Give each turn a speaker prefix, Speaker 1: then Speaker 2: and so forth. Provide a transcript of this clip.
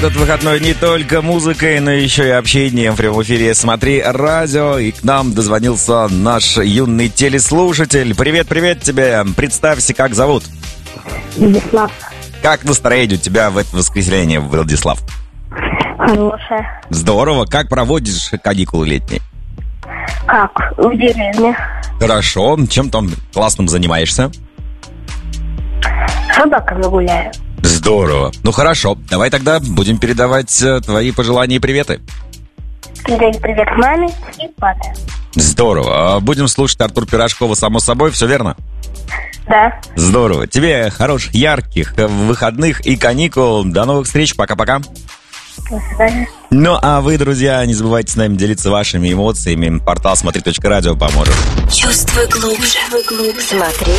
Speaker 1: Этот выходной не только музыкой, но еще и общением в прямом эфире «Смотри радио». И к нам дозвонился наш юный телеслушатель. Привет тебе. Представься, как зовут?
Speaker 2: Владислав.
Speaker 1: Как настроение у тебя в это воскресенье, Владислав?
Speaker 2: Хорошее.
Speaker 1: Здорово. Как проводишь каникулы летние?
Speaker 2: Как? В деревне.
Speaker 1: Хорошо. Чем там классным занимаешься?
Speaker 2: С собаками гуляю.
Speaker 1: Здорово. Ну хорошо. Давай тогда будем передавать твои пожелания и приветы.
Speaker 2: Привет маме и папе.
Speaker 1: Здорово. Будем слушать Артур Пирожкова, само собой, все верно?
Speaker 2: Да.
Speaker 1: Здорово. Тебе хороших, ярких выходных и каникул. До новых встреч. Пока-пока.
Speaker 2: До свидания.
Speaker 1: Ну, а вы, друзья, не забывайте с нами делиться вашими эмоциями. Портал смотри.радио поможет.
Speaker 3: Чувствуй глубже. Смотри